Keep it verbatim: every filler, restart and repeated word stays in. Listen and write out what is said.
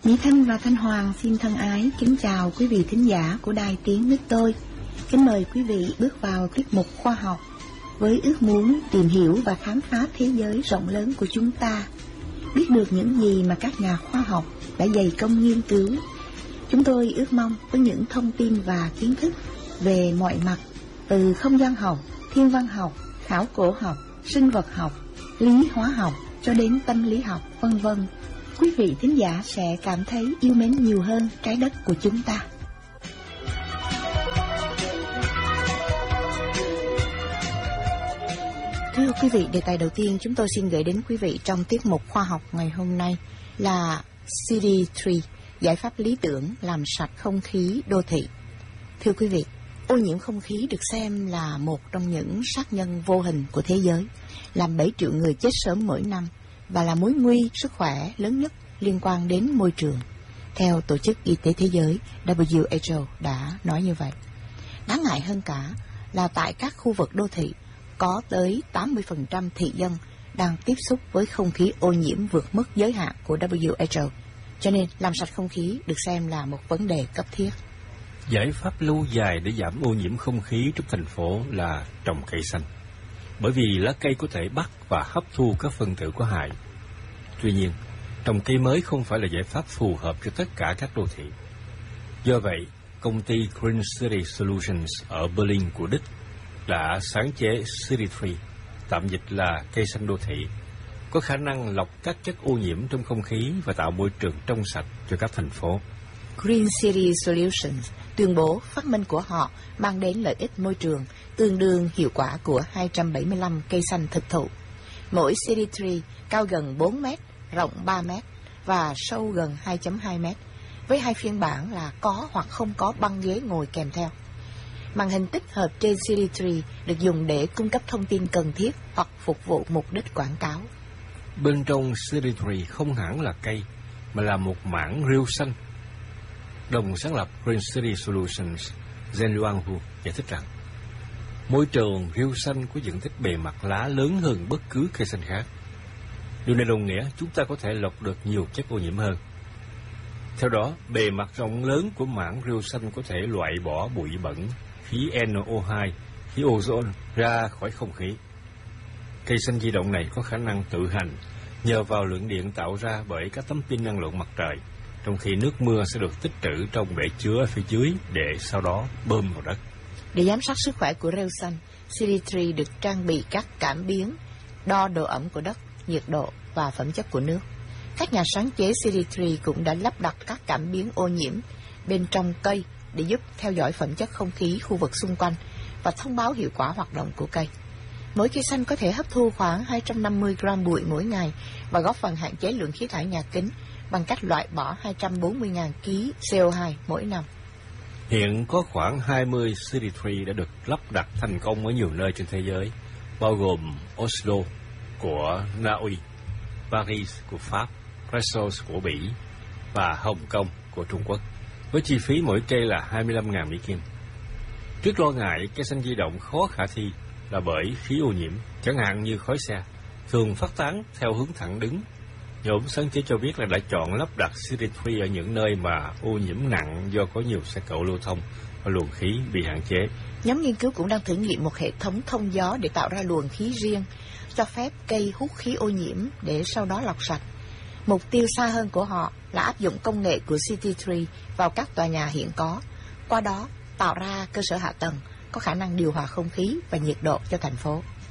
Mỹ Thanh và Thanh Hoàng xin thân ái kính chào quý vị thính giả của Đài Tiếng Nước Tôi. Kính mời quý vị bước vào tiết mục khoa học với ước muốn tìm hiểu và khám phá thế giới rộng lớn của chúng ta, biết được những gì mà các nhà khoa học đã dày công nghiên cứu. Chúng tôi ước mong với những thông tin và kiến thức về mọi mặt, từ không gian học, thiên văn học, khảo cổ học, sinh vật học, lý hóa học cho đến tâm lý học, vân vân, quý vị thính giả sẽ cảm thấy yêu mến nhiều hơn trái đất của chúng ta. Thưa quý vị, đề tài đầu tiên chúng tôi xin gửi đến quý vị trong tiết mục khoa học ngày hôm nay là xê đê ba, giải pháp lý tưởng làm sạch không khí đô thị. Thưa quý vị, ô nhiễm không khí được xem là một trong những sát nhân vô hình của thế giới, làm bảy triệu người chết sớm mỗi năm và là mối nguy sức khỏe lớn nhất liên quan đến môi trường. Theo Tổ chức Y tế Thế giới W H O đã nói như vậy. Đáng ngại hơn cả là tại các khu vực đô thị có tới tám mươi phần trăm thị dân đang tiếp xúc với không khí ô nhiễm vượt mức giới hạn của W H O. Cho nên làm sạch không khí được xem là một vấn đề cấp thiết. Giải pháp lâu dài để giảm ô nhiễm không khí trong thành phố là trồng cây xanh. Bởi vì lá cây có thể bắt và hấp thu các phân tử có hại. Tuy nhiên, trồng cây mới không phải là giải pháp phù hợp cho tất cả các đô thị. Do vậy, công ty Green City Solutions ở Berlin của Đức đã sáng chế xê đê ba, tạm dịch là cây xanh đô thị, có khả năng lọc các chất ô nhiễm trong không khí và tạo môi trường trong sạch cho các thành phố. Green City Solutions tuyên bố phát minh của họ mang đến lợi ích môi trường tương đương hiệu quả của hai trăm bảy mươi lăm cây xanh thực thụ. Mỗi xê đê ba cao gần bốn mét, rộng ba mét và sâu gần hai phẩy hai mét, với hai phiên bản là có hoặc không có băng ghế ngồi kèm theo. Màn hình tích hợp trên xê đê ba được dùng để cung cấp thông tin cần thiết hoặc phục vụ mục đích quảng cáo. Bên trong xê đê ba không hẳn là cây, mà là một mảng rêu xanh. Đồng sáng lập Green City Solutions, Zhen Yuanhu giải thích rằng, môi trường rêu xanh có diện tích bề mặt lá lớn hơn bất cứ cây xanh khác. Điều này đồng nghĩa chúng ta có thể lọc được nhiều chất ô nhiễm hơn. Theo đó, bề mặt rộng lớn của mảng rêu xanh có thể loại bỏ bụi bẩn, khí N O hai, khí ozone ra khỏi không khí. Cây xanh di động này có khả năng tự hành nhờ vào lượng điện tạo ra bởi các tấm pin năng lượng mặt trời, trong khi nước mưa sẽ được tích trữ trong bể chứa ở phía dưới để sau đó bơm vào đất. Để giám sát sức khỏe của rêu xanh, xê đê ba được trang bị các cảm biến đo độ ẩm của đất, nhiệt độ và phẩm chất của nước. Các nhà sáng chế xê đê ba cũng đã lắp đặt các cảm biến ô nhiễm bên trong cây để giúp theo dõi phẩm chất không khí khu vực xung quanh và thông báo hiệu quả hoạt động của cây. Mỗi cây xanh có thể hấp thu khoảng hai trăm năm mươi gram bụi mỗi ngày và góp phần hạn chế lượng khí thải nhà kính bằng cách loại bỏ hai trăm bốn mươi nghìn ki lô gam C O hai mỗi năm. Hiện có khoảng hai mươi xê đê ba đã được lắp đặt thành công ở nhiều nơi trên thế giới, bao gồm Oslo của Na Uy, Paris của Pháp, Brussels của Bỉ và Hồng Kông của Trung Quốc, với chi phí mỗi cây là hai mươi lăm nghìn Mỹ Kim. Trước lo ngại cây xanh di động khó khả thi là bởi khí ô nhiễm, chẳng hạn như khói xe, thường phát tán theo hướng thẳng đứng, nhóm sáng chế cho biết là đã chọn lắp đặt xê đê ba ở những nơi mà ô nhiễm nặng do có nhiều xe cộ lưu thông và luồng khí bị hạn chế. Nhóm nghiên cứu cũng đang thử nghiệm một hệ thống thông gió để tạo ra luồng khí riêng, cho phép cây hút khí ô nhiễm để sau đó lọc sạch. Mục tiêu xa hơn của họ là áp dụng công nghệ của xê đê ba vào các tòa nhà hiện có, qua đó tạo ra cơ sở hạ tầng có khả năng điều hòa không khí và nhiệt độ cho thành phố.